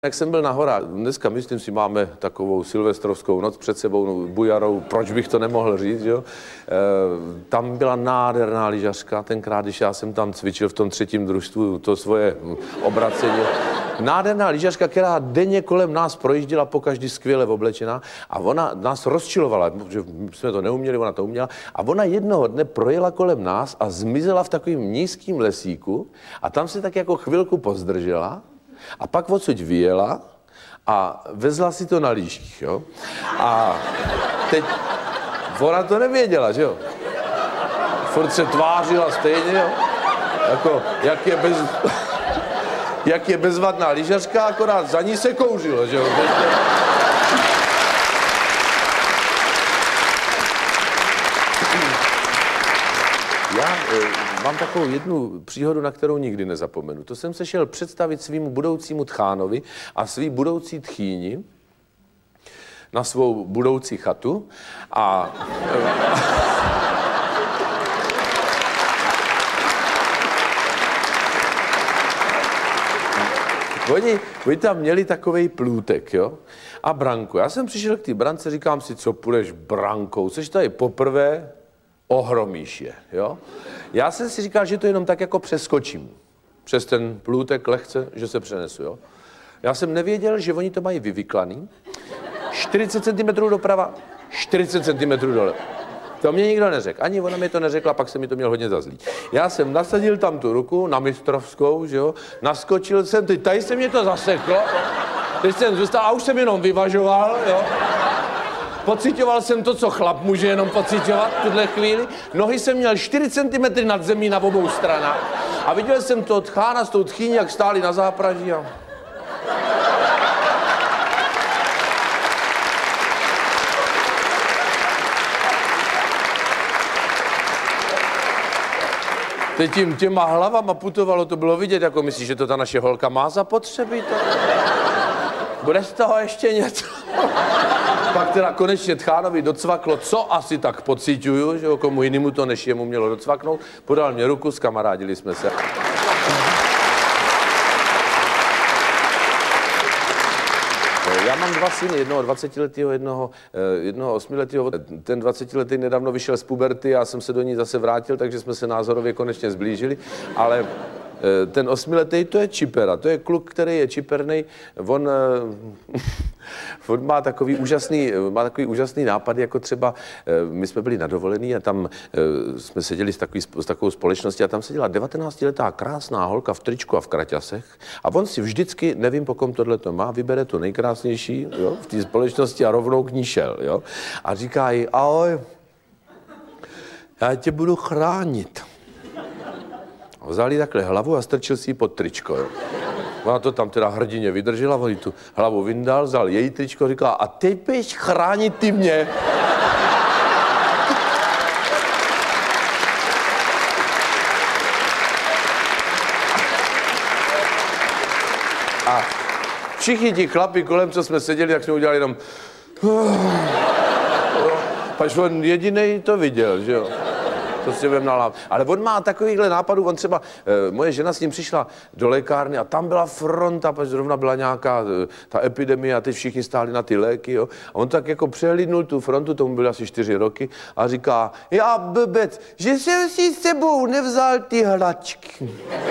Jak jsem byl na horách, dneska myslím si, máme takovou silvestrovskou noc před sebou, no, bujarou, proč bych to nemohl říct, jo? Tam byla nádherná lyžařka, tenkrát, když já jsem tam cvičil v tom 3. družstvu, to svoje obracení. Nádherná lyžařka, která denně kolem nás projížděla, pokaždý skvěle oblečená, a ona nás rozčilovala, protože jsme to neuměli, ona to uměla, a ona jednoho dne projela kolem nás a zmizela v takovým nízkým lesíku a tam se tak jako chvilku pozdržela. A pak odsud vyjela a vezla si to na lyžích, jo. A teď ona to nevěděla, že jo. Furt se tvářila stejně, jo. Jako, jak je bezvadná lyžařka, akorát za ní se kouřilo, že jo. Já mám takovou jednu příhodu, na kterou nikdy nezapomenu. To jsem se šel představit svýmu budoucímu tchánovi a svý budoucí tchýni na svou budoucí chatu a... Oni tam měli takovej plůtek, jo, a branku. Já jsem přišel k té brance, říkám si, co půjdeš brankou, což tady poprvé ohromíš je, jo. Já jsem si říkal, že to jenom tak jako přeskočím přes ten plůtek lehce, že se přenesu, jo. Já jsem nevěděl, že oni to mají vyvyklaný. 40 cm doprava, 40 cm dole. To mě nikdo neřekl. Ani ona mi to neřekla, pak se mi to měl hodně za zlý. Já jsem nasadil tam tu ruku na mistrovskou, že jo, naskočil jsem, tady se mě to zaseklo, teď jsem zůstal a už jsem jenom vyvažoval, jo. Pocitoval jsem to, co chlap může jenom pocitovat v tuhle chvíli. Nohy jsem měl 4 cm nad zemí na obou stranách. A viděl jsem toho tchána s tou tchýní, jak stáli na zápraží a... Teď jim těma hlavama putovalo, to bylo vidět, jako myslíš, že to ta naše holka má zapotřebí to? Bude z toho ještě něco? Pak teda konečně tchánovi docvaklo, co asi tak pociťuju, že komu jinému to než jemu mělo docvaknout. Podal mě ruku, skamarádili jsme se. Já mám 2 syny, jednoho 20letého, jednoho 8letého. Ten 20letý nedávno vyšel z puberty, já jsem se do ní zase vrátil, takže jsme se názorově konečně zblížili, ale ten 8letý, to je čipera, to je kluk, který je čipernej, on má takový úžasný nápad, jako třeba my jsme byli na dovolený a tam jsme seděli s takovou společností a tam seděla 19letá krásná holka v tričku a v kraťasech a on si vždycky, nevím, po kom tohleto má, vybere to nejkrásnější, jo, v té společnosti a rovnou k ní šel, jo, a říká jí, ahoj, já tě budu chránit. Vzal jí takhle hlavu a strčil si ji pod tričko, jo. Ona to tam teda hrdině vydržela, on jí tu hlavu vyndal, vzal její tričko, říkala, a teď běž chránit ty mě. A všichni ti chlapi kolem, co jsme seděli, tak jsme udělali jenom... Pač on jedinej to viděl, že jo. To si vem na láv. Ale on má takovýchhle nápadů, on třeba, moje žena s ním přišla do lékárny a tam byla fronta, protože zrovna byla nějaká ta epidemie a teď všichni stáli na ty léky, jo. A on tak jako přehlídnul tu frontu, tomu bylo asi 4 roky, a říká, já blbec, že jsem si s sebou nevzal ty hračky.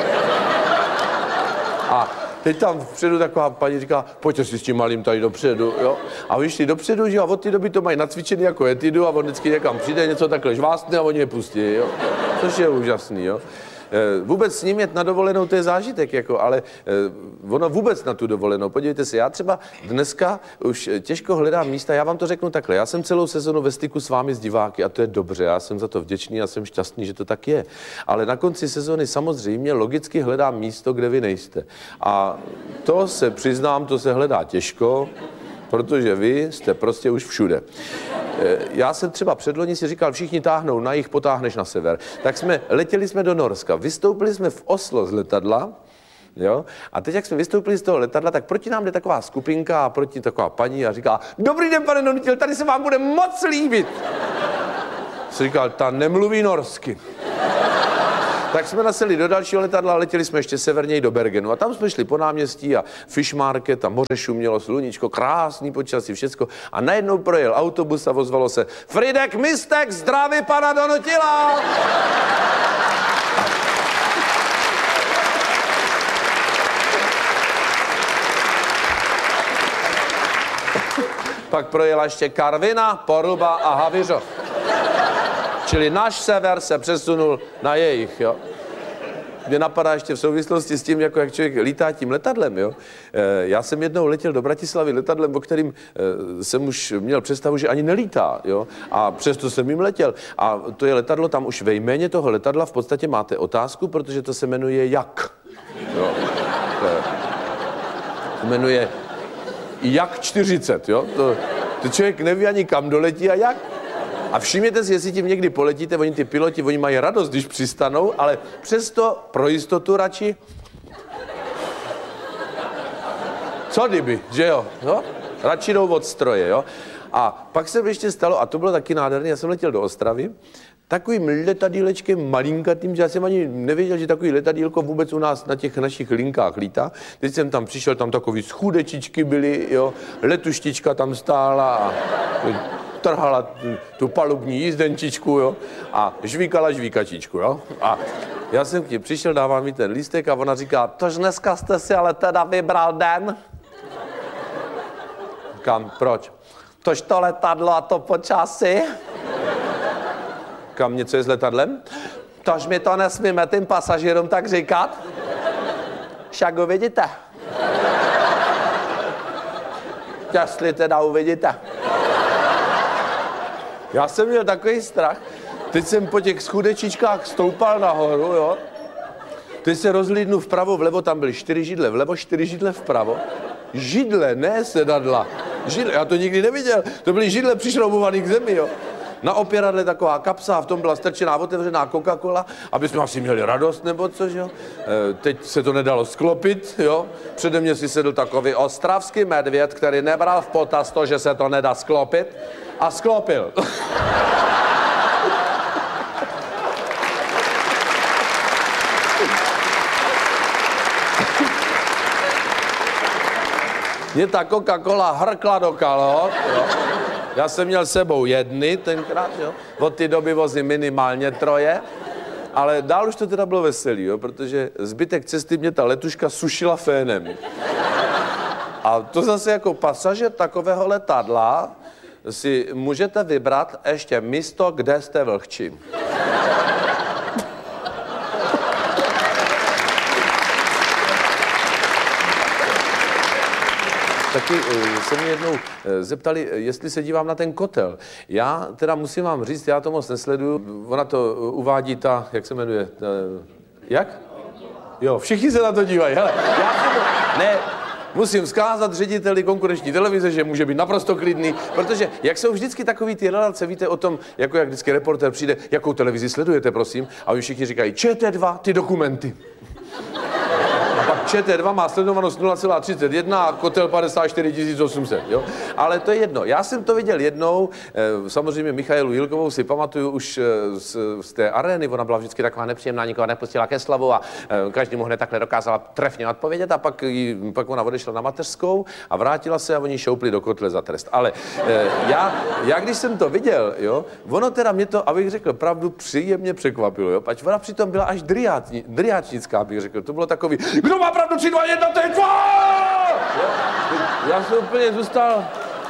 A teď tam vpředu taková paní říká, pojďte si s tím malým tady dopředu, jo. A vyšli dopředu, že a od té doby to mají nacvičený jako etidu a on vždycky někam přijde, něco takhle žvástne a oni je pustí, jo. Což je úžasný, jo. Vůbec s ním jet na dovolenou, to je zážitek, jako, ale ono vůbec na tu dovolenou. Podívejte se, já třeba dneska už těžko hledám místa, já vám to řeknu takhle, já jsem celou sezonu ve styku s vámi, s diváky, a to je dobře, já jsem za to vděčný a jsem šťastný, že to tak je. Ale na konci sezony samozřejmě logicky hledám místo, kde vy nejste. A to se přiznám, to se hledá těžko, protože vy jste prostě už všude. Já jsem třeba předloni si říkal, všichni táhnou na jih, potáhneš na sever. Tak letěli jsme do Norska, vystoupili jsme v Oslo z letadla, jo, a teď, jak jsme vystoupili z toho letadla, tak proti nám jde taková skupinka a proti taková paní a říká, dobrý den, pane Donutil, tady se vám bude moc líbit. Jsem říkal, ta nemluví norsky. Tak jsme nasedli do dalšího letadla a letěli jsme ještě severněji do Bergenu. A tam jsme šli po náměstí a fish market a moře šumělo, sluníčko, krásný počasí, všecko. A najednou projel autobus a ozvalo se: Fridek Mistek, zdraví pana Donutila! Pak projela ještě Karvina, Poruba a Havířov. Čili náš sever se přesunul na jejich, jo. Mě napadá ještě v souvislosti s tím, jak člověk lítá tím letadlem, jo. Já jsem jednou letěl do Bratislavy letadlem, o kterým jsem už měl představu, že ani nelítá, jo. A přesto jsem jim letěl. A to je letadlo, tam už ve jméně toho letadla v podstatě máte otázku, protože to se jmenuje Jak. Jo. To jmenuje Jak 40, jo. To člověk neví ani kam doletí a jak. A všimněte si, jestli tím někdy poletíte, oni ty piloti, oni mají radost, když přistanou, ale přesto pro jistotu radši. Co kdyby, že jo? No? Radši jdou od stroje, jo? A pak se ještě stalo, a to bylo taky nádherné, já jsem letěl do Ostravy, takovým letadílečkem malinkatým, že já jsem ani nevěděl, že takový letadílko vůbec u nás na těch našich linkách lítá. Teď jsem tam přišel, tam takový schudečičky byly, jo, letuštička tam stála a trhala tu palubní jízdenčičku, jo, a žvíkala žvíkačičku, jo. A já jsem k ní přišel, dávám mi ten lístek a ona říká: tož dneska jste si ale teda vybral den? Říkám: proč? Tož to letadlo a to počasí. Říkám: něco je s letadlem? Tož mi to nesmíme tým pasažírům tak říkat. Však uvidíte. Jestli teda uvidíte. Já jsem měl takový strach. Teď jsem po těch schudečičkách stoupal nahoru, jo. Teď se rozhlídnu vpravo, vlevo, tam byly 4 židle vlevo, 4 židle vpravo. Židle, ne sedadla. Židle, já to nikdy neviděl. To byly židle přišroubovaný k zemi, jo. Na opěradle taková kapsa a v tom byla strčená otevřená Coca-Cola, aby jsme asi měli radost nebo což, jo. Teď se to nedalo sklopit, jo. Přede mě si sedl takový ostravský medvěd, který nebral v potaz to, že se to nedá sklopit, a sklopil. Mě ta Coca-Cola hrkla do kalhot, jo. Já jsem měl sebou jedny tenkrát, jo. Od té doby vozím minimálně 3, ale dál už to teda bylo veselý, jo, protože zbytek cesty mě ta letuška sušila fénem. A to zase jako pasažér takového letadla si můžete vybrat ještě místo, kde jste vlhčí. Taky se mě jednou zeptali, jestli se dívám na ten kotel. Já teda musím vám říct, já to moc nesleduju. Ona to uvádí ta, jak se jmenuje? Jak? Jo, všichni se na to dívají. Hele, já ne, musím vzkázat řediteli konkurenční televize, že může být naprosto klidný, protože jak jsou vždycky takový ty relace, víte o tom, jako jak vždycky reportér přijde, jakou televizi sledujete, prosím, a oni všichni říkají: ČT2, ty dokumenty. ČT2 má sledovanost 0,31 a kotel 54 800, jo? Ale to je jedno. Já jsem to viděl jednou, samozřejmě Michailu Jilkovou si pamatuju už z té arény, ona byla vždycky taková nepříjemná, nikoho nepustila ke slovu a každý mu hned takhle dokázala trefně odpovědět a pak ona odešla na mateřskou a vrátila se a oni šoupli do kotle za trest. Ale já když jsem to viděl, jo, ono teda mě to, abych řekl pravdu, příjemně překvapilo, jo? Ať ona přitom byla až driáčnická, bych řekl. To bylo takový: kdo má pravdu, 3, 2, 1, teď 2! Já jsem úplně zůstal.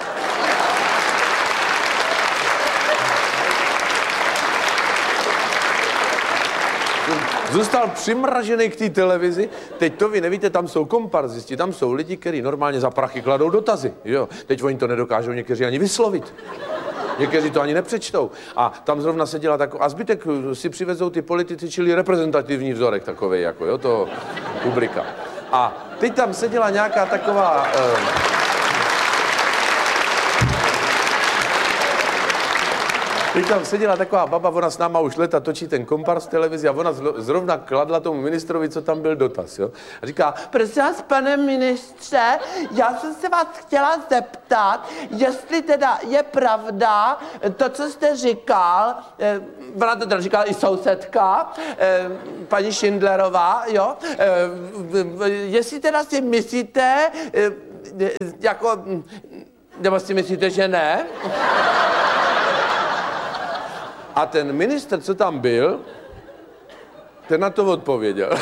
Zůstal přimražený k té televizi. Teď to vy nevíte, tam jsou komparzisti, tam jsou lidi, kteří normálně za prachy kladou dotazy. Jo. Teď oni to nedokážou někteří ani vyslovit. Někteří to ani nepřečtou. A tam zrovna seděla taková, a zbytek si přivezou ty politici, čili reprezentativní vzorek takovej, jako jo, to publika. A teď tam seděla nějaká taková... Teď tam seděla taková baba, ona s náma už leta točí ten Kompars v televizi a ona zrovna kladla tomu ministrovi, co tam byl dotaz, jo. A říká, Prosím vás, pane ministře, já jsem se vás chtěla zeptat, jestli teda je pravda to, co jste říkal, ona to teda říkala i sousedka, paní Schindlerová, jo, jestli teda si myslíte, jako, nebo si myslíte, že ne? A ten ministr, co tam byl, ten na to odpověděl.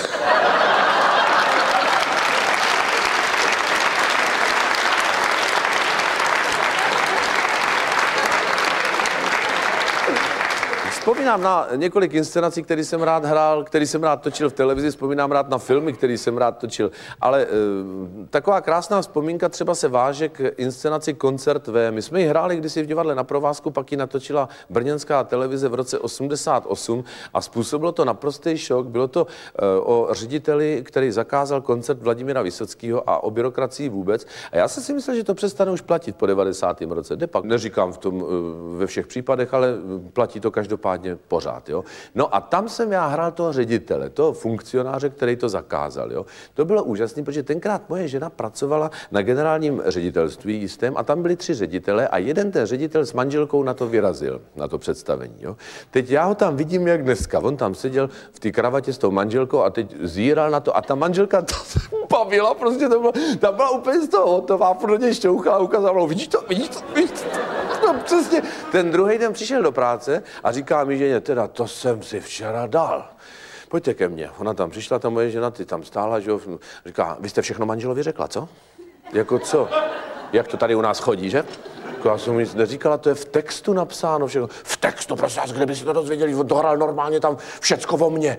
Vzpomínám na několik inscenací, které jsem rád hrál, který jsem rád točil v televizi, vzpomínám rád na filmy, které jsem rád točil, ale taková krásná vzpomínka třeba se váže k inscenaci Koncert V. My jsme ji hráli kdysi v divadle Na provázku, pak ji natočila brněnská televize v roce 88 a způsobilo to naprostý šok. Bylo to o řediteli, který zakázal koncert Vladimíra Vysockého a o byrokracii vůbec. A já jsem si myslel, že to přestane už platit po 90. roce. Depak, neříkám v tom ve všech případech, ale platí to každopádně pořád, jo. No a tam jsem já hrál toho ředitele, toho funkcionáře, který to zakázal, jo. To bylo úžasné, protože tenkrát moje žena pracovala na generálním ředitelství jistém a tam byli 3 ředitele a jeden ten ředitel s manželkou na to vyrazil, na to představení, jo. Teď já ho tam vidím jak dneska, on tam seděl v té kravatě s tou manželkou a teď zíral na to a ta manželka to se bavila, prostě to bylo, ta byla úplně z toho hotová, pro něj šťouchala, ukázala, vidíš to. No přesně, ten druhý den přišel do práce a říká mi ženě, teda to jsem si včera dal. Pojďte ke mně. Ona tam přišla, ta moje žena, ty tam stála, že jo. Říká, vy jste všechno manželovi řekla, co? Jako co? Jak to tady u nás chodí, že? Já jsem mu nic neříkala, to je v textu napsáno všechno. V textu, prosím vás, kde by si to dozvěděli, on dohral normálně tam všecko o mně.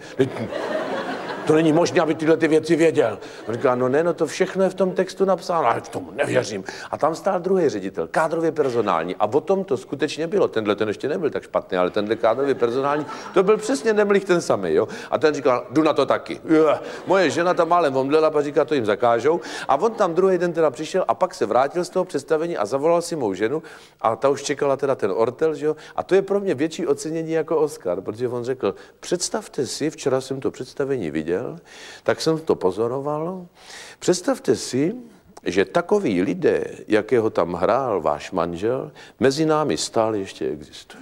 To není možné, aby tyhle ty věci věděl. On říká, no ne, no to všechno je v tom textu napsáno, ale v tomu nevěřím. A tam stál druhý ředitel, kádrově personální. A o tom to skutečně bylo. Tenhle ten ještě nebyl tak špatný, ale tenhle kádrově personální, to byl přesně Nemlich ten samý, jo. A ten říkal, jdu na to taky. Moje žena tam málem omdlela, a říká, to jim zakážou. A on tam druhý den teda přišel a pak se vrátil z toho představení a zavolal si mou ženu a ta už čekala teda ten ortel, že jo. A to je pro mě větší ocenění jako Oscar, protože on řekl, představte si, včera jsem to představení viděl, tak jsem to pozoroval. Představte si, že takoví lidé, jakého tam hrál váš manžel, mezi námi stále ještě existují.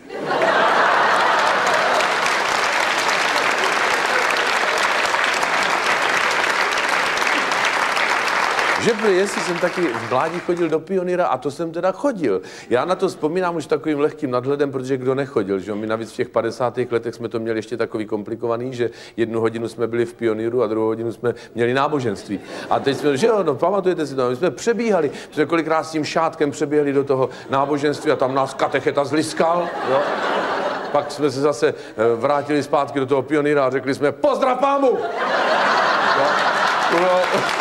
Že jestli jsem taky v mládí chodil do Pionýra a to jsem teda chodil. Já na to vzpomínám už takovým lehkým nadhledem, protože kdo nechodil, že my navíc v těch 50. letech jsme to měli ještě takový komplikovaný, že 1 hodinu jsme byli v Pionýru a 2 hodinu jsme měli náboženství. A teď jsme, že jo, no pamatujete si to, my jsme přebíhali, jsme kolikrát s tím šátkem přebíhali do toho náboženství a tam nás katecheta zliskal, jo. Pak jsme se zase vrátili zpátky do toho Pionýra a řekli jsme pozdrav pámu! Jo.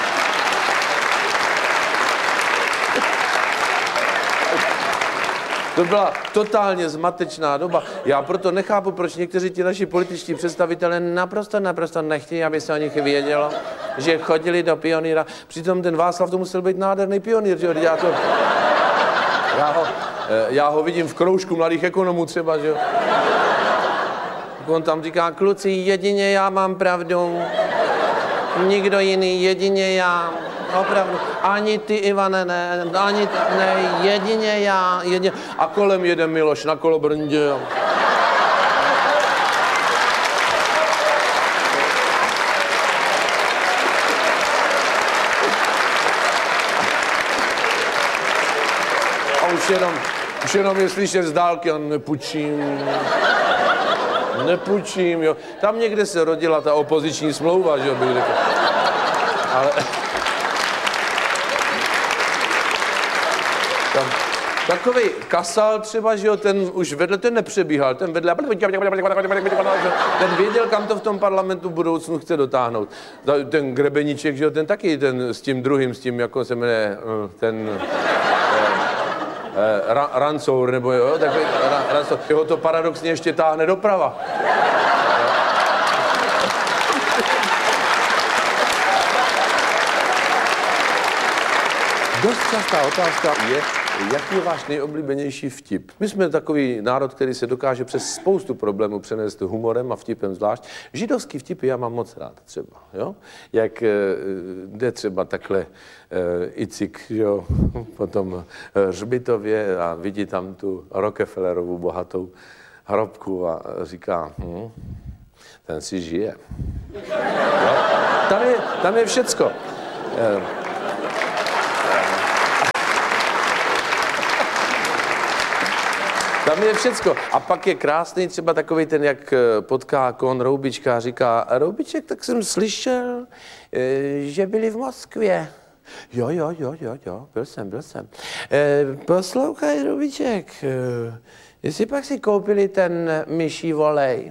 To byla totálně zmatečná doba. Já proto nechápu, proč někteří ti naši političtí představitelé naprosto nechtějí, aby se o nich vědělo, že chodili do Pionýra. Přitom ten Václav to musel být nádherný pionýr, že jo? Já ho vidím v kroužku mladých ekonomů třeba, že jo? On tam říká, kluci, jedině já mám pravdu, nikdo jiný, jedině já. Opravdu. Ani ty, Ivane, ne, ani ne, jedině já, jedině. A kolem jede Miloš na kolobrndě. A už jenom je slyšet z dálky, a nepůjčím, jo. Tam někde se rodila ta opoziční smlouva, že jo, bych řekl. Ale... Takovej Kasal třeba, že jo, ten už vedle, ten nepřebíhal, ten vedle, ten věděl, kam to v tom parlamentu v budoucnu chce dotáhnout. Ten Grebeníček, že jo, ten taky, ten s tím druhým, s tím, jako se jmenuje, ten Rancour, nebo jo, takový Rancour, jeho to paradoxně ještě táhne doprava. Dost častá otázka je, Jaký je váš nejoblíbenější vtip? My jsme takový národ, který se dokáže přes spoustu problémů přenést humorem a vtipem zvlášť. Židovský vtipy já mám moc rád třeba, jo? Jak jde třeba takhle Icik, jo, po tom hřbitově a vidí tam tu Rockefellerovu bohatou hrobku a říká, ten si žije. Jo? Tam je všecko. Tam je všecko. A pak je krásný třeba takový ten, jak potká Kohn Roubička a říká, Roubiček, tak jsem slyšel, že byli v Moskvě. Jo, byl jsem. Poslouchaj, Roubiček, jestli pak si koupili ten myší volej.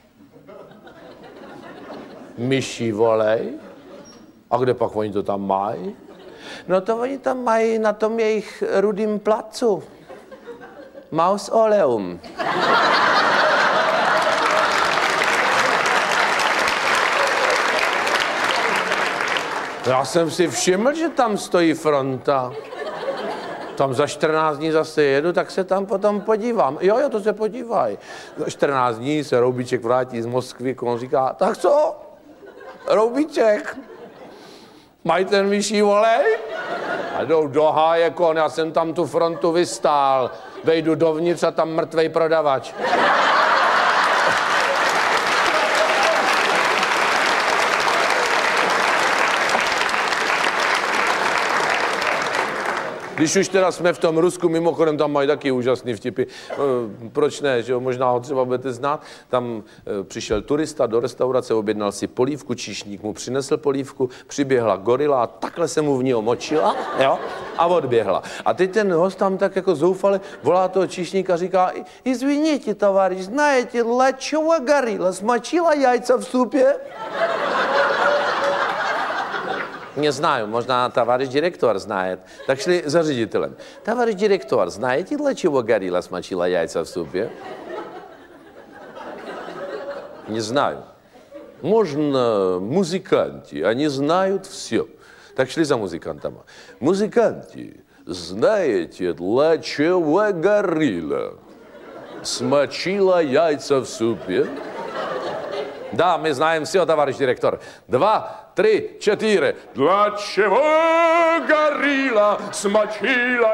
Myší volej? A kde pak oni to tam mají? No to oni tam mají na tom jejich rudým placu. Mausoleum. Já jsem si všiml, že tam stojí fronta. Tam za 14 dní zase jedu, tak se tam potom podívám. Jo, to se podívaj. Za 14 dní se Roubiček vrátí z Moskvy, on říká, tak co? Roubiček, mají ten vyšší volej? A jdou do háje, já jsem tam tu frontu vystál. Vejdu dovnitř a tam mrtvej prodavač. Když už teda jsme v tom Rusku, mimochodem tam mají taky úžasný vtipy. Proč ne, že jo? Možná ho třeba budete znát. Tam přišel turista do restaurace, objednal si polívku, číšník mu přinesl polívku, přiběhla gorila a takhle se mu v ní omočila, jo? A odběhla. A teď ten host tam tak jako zoufale volá toho číšníka a říká, izviníte, tovaryš, знаете, для чего горилла смочила яйца в супе? Не знаю, možná товарищ директор знает. Tak šli za ředitelem. Товарищ директор, знаете, для чего горилла смочила яйца в супе? Не знаю. Можно музыканты, они знают все. Так шли за музыкантами. Музыканты, знаете, для чего горилла смочила яйца в супе? Да, мы знаем все, товарищ директор. 2, 3, 4. Для чего горилла смочила